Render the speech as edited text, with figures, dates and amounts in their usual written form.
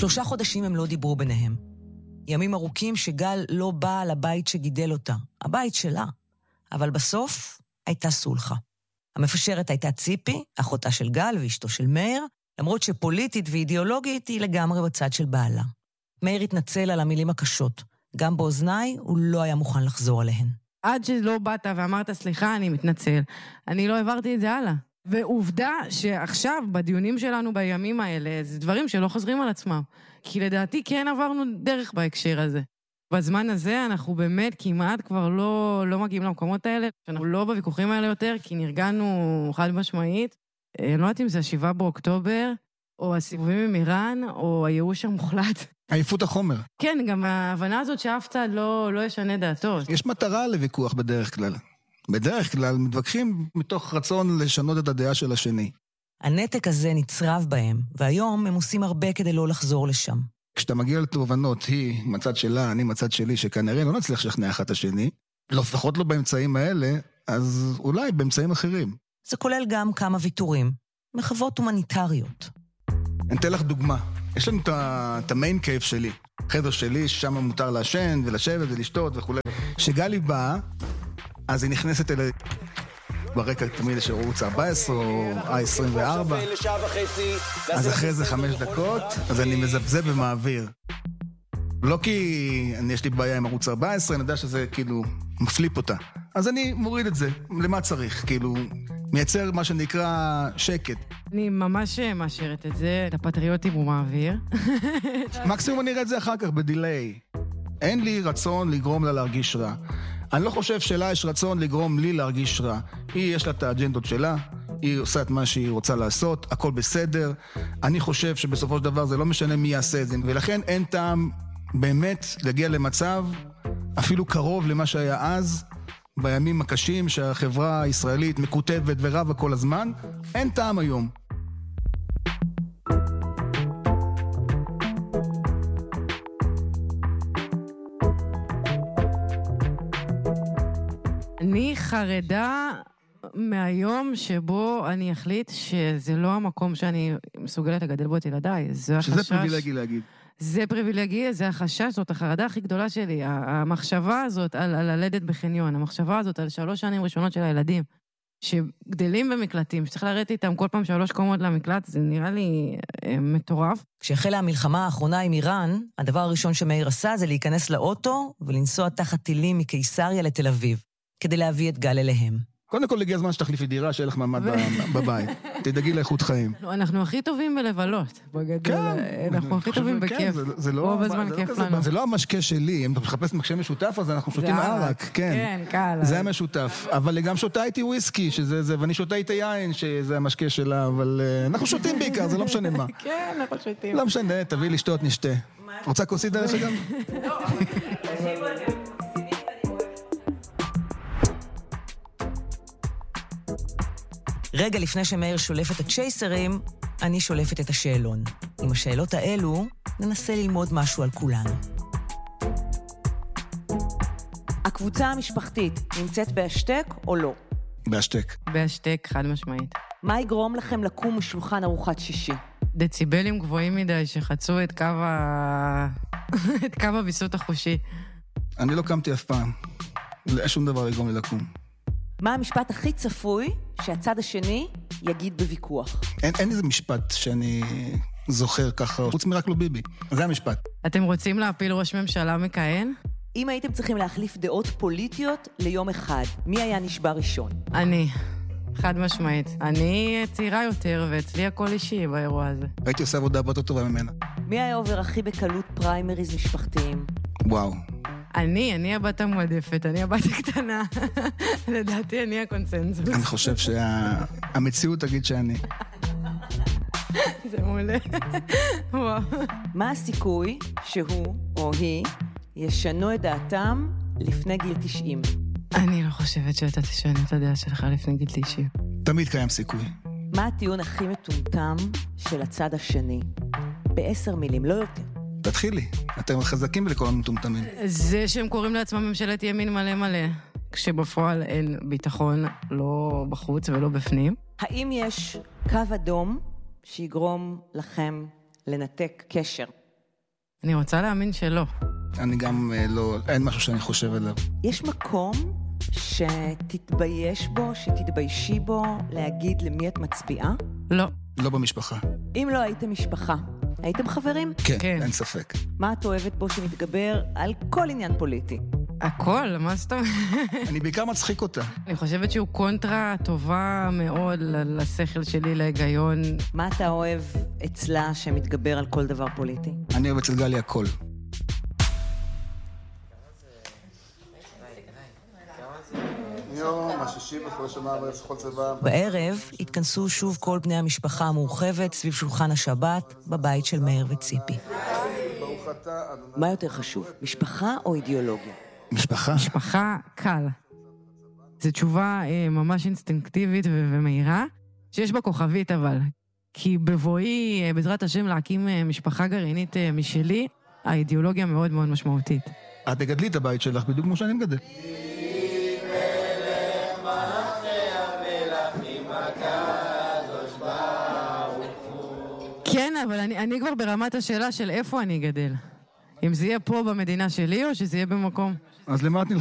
3 חודשים הם לא דיברו ביניהם. ימים ארוכים שגל לא באה לבית שגידל אותה, הבית שלה. אבל בסוף הייתה סולחה. המפשרת הייתה ציפי, אחותה של גל ואשתו של מאיר, למרות שפוליטית ואידיאולוגית היא לגמרי בצד של בעלה. מאיר התנצל על המילים הקשות. גם באוזניי הוא לא היה מוכן לחזור עליהן. עד שלא באת ואמרת סליחה, אני מתנצל. אני לא העברתי את זה הלאה. ועובדה שעכשיו, בדיונים שלנו בימים האלה, זה דברים שלא חוזרים על עצמם. כי לדעתי כן עברנו דרך בהקשר הזה. בזמן הזה אנחנו באמת כמעט כבר לא מגיעים למקומות האלה. אנחנו לא בוויכוחים האלה יותר, כי נרגענו חד משמעית. אני לא יודעת אם זה 7 באוקטובר, או הסיבובים עם איראן, או הייאוש המוחלט. עייפות החומר. כן, גם ההבנה הזאת שאף צד לא ישנה דעתו. יש מטרה לוויכוח בדרך כלל. בדרך כלל מתווכחים מתוך רצון לשנות את הדעה של השני. הנתק הזה נצרב בהם, והיום הם עושים הרבה כדי לא לחזור לשם. כשאתה מגיע לתובנות, היא מצד שלה, אני מצד שלי, שכנראה לא נצליח לשכנע אחד השני, לפחות לא באמצעים האלה, אז אולי באמצעים אחרים. זה כולל גם כמה ויתורים, מחוות הומניטריות. אני אתן לך דוגמה. יש לנו את המיין קייב שלי, חדר שלי, ששם מותר לעשן ולשבת ולשתות וכו'. כשגלי באה, אז היא נכנסת אל... ברקע תמיד יש ערוץ 14 או ה-24. אז אחרי זה 5 דקות, אז אני מזבזב ומעביר. לא כי יש לי בעיה עם ערוץ 14, אני יודע שזה כאילו מפליפ אותה. אז אני מוריד את זה, למה צריך? כאילו, מייצר מה שנקרא שקט. אני ממש מאשרת את זה, את הפטריוטים הוא מעביר. מקסימום אני אראה את זה אחר כך בדיליי. אין לי רצון לגרום לה להרגיש רע. אני לא חושב שלה יש רצון לגרום לי להרגיש רע. היא יש לה את האג'נדות שלה, היא עושה את מה שהיא רוצה לעשות, הכל בסדר. אני חושב שבסופו של דבר זה לא משנה מי יעשה את זה, ולכן אין טעם באמת להגיע למצב אפילו קרוב למה שהיה אז, בימים הקשים שהחברה הישראלית מקוטבת ורבה כל הזמן, אין טעם היום. אני חרדה מהיום שבו אני אחליט שזה לא המקום שאני מסוגלת לגדל בו את ילדיי. שזה פריבילגי להגיד. זה פריבילגי, זה החשש, זאת החרדה הכי גדולה שלי. המחשבה הזאת על ללדת בחניון, המחשבה הזאת על 3 שנים ראשונות של הילדים, שגדלים במקלטים, שצריך לרדת איתם כל פעם 3 קומות למקלט, זה נראה לי מטורף. כשהחלה המלחמה האחרונה עם איראן, הדבר הראשון שמאיר עשה זה להיכנס לאוטו ולנסוע תחת טילים מקיסריה לתל אביב, כדי להביא את גל אליהם. קודם כל הגיע הזמן שתחליפי דירה, שיהיה לך מעמד בבית. תדאגי לאיכות חיים. אנחנו הכי טובים בלבלות, בגדול. אנחנו הכי טובים בכיף. רוב הזמן כיף לנו. זה לא המשקה שלי, אם אתה מחפש מקשה משותף, אז אנחנו שותים ערק. כן, קל. זה המשותף. אבל גם שותה איתי וויסקי, ואני שותה איתי יין, שזה המשקה שלה, אבל אנחנו שותים בעיקר, זה לא משנה מה. כן, אנחנו שותים. לא משנה, תביא לשתות, נשתה. רוצה כוסית דרך שגם? לא. רגע לפני שמאיר שולף את הצ'ייסרים, אני שולפת את השאלון. עם השאלות האלו, ננסה ללמוד משהו על כולנו. הקבוצה המשפחתית נמצאת בהשתק או לא? בהשתק. בהשתק, חד משמעית. מה יגרום לכם לקום משולחן ארוחת שישי? דציבלים גבוהים מדי שחצו את קו הביסות החושי. אני לא קמתי אף פעם. שום דבר יגרום לי לקום. מה המשפט הכי צפוי שהצד השני יגיד בוויכוח? אין איזה משפט שאני זוכר ככה, חוץ מרק לא ביבי. זה המשפט. אתם רוצים להפיל ראש ממשלה מכהן? אם הייתם צריכים להחליף דעות פוליטיות ליום אחד, מי היה נשבע ראשון? אני. חד משמעית. אני צעירה יותר, ואצלי הכל אישי באירוע הזה. הייתי עושה עבודה הרבה יותר טובה ממנה. מי היה עובר הכי בקלות פריימריז משפחתיים? וואו. אני הבת המועדפת, אני הבת הקטנה. לדעתי אני הקונסנזוס. אני חושב שהמציאות תגיד שאני. זה מעולה. וואו. מה הסיכוי שהוא או היא ישנו את דעתם לפני גיל 90? אני לא חושבת שאתה תשנה את הדעה שלך לפני גיל 90. תמיד קיים סיכוי. מה הטיעון הכי מטומטם של הצד השני? ב10 מילים, לא יותר. תתחילי, אתם חזקים בלכל המטומטמים. זה שהם קוראים לעצמם ממשלת ימין מלא מלא, כשבפועל אין ביטחון לא בחוץ ולא בפנים. האם יש קו אדום שיגרום לכם לנתק קשר? אני רוצה להאמין שלא. אני גם לא, אין משהו שאני חושב עליו. יש מקום שתתבייש בו, שתתביישי בו, להגיד למי את מצביעה? לא. לא במשפחה. אם לא הייתם משפחה, הייתם חברים? כן, אין ספק. מה את אוהבת בו שמתגבר על כל עניין פוליטי? הכל, מה זאת אומרת? אני בעיקר מצחיק אותה. אני חושבת שהוא קונטרה טובה מאוד לשכל שלי, להיגיון. מה אתה אוהב אצלה שמתגבר על כל דבר פוליטי? אני אוהב אצל גלי הכל. בערב התכנסו שוב כל בני המשפחה המורחבת סביב שולחן השבת בבית של מאיר וציפי. מה יותר חשוב, משפחה או אידיאולוגיה? משפחה? משפחה קל. זו תשובה ממש אינסטינקטיבית ומהירה, שיש בה כוכבית אבל. כי בבואי, בעזרת השם, להקים משפחה גרעינית משלי, האידיאולוגיה מאוד מאוד משמעותית. את תגדלי את הבית שלך בדיוק כמו שאני מגדל. כן, אבל אני כבר ברמת השאלה של איפה אני גדל. אם זה יהיה פה במדינה שלי או שזה יהיה במקום. אז למה את נלחמת?